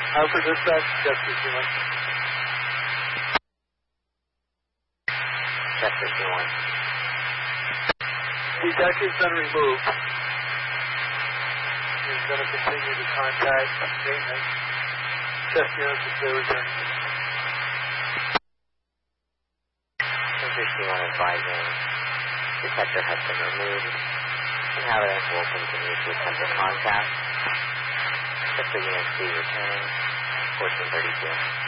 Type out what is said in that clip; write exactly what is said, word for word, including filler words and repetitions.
Harper dispatch, Chester fifty-one. Chester fifty-one. Detective's been removed. He's going to continue to contact maintenance. Chester units if they return. fifty-one advising detector has been removed. Inhabitants will continue to attempt to contact. Chester Unit C returning fourteen thirty-two.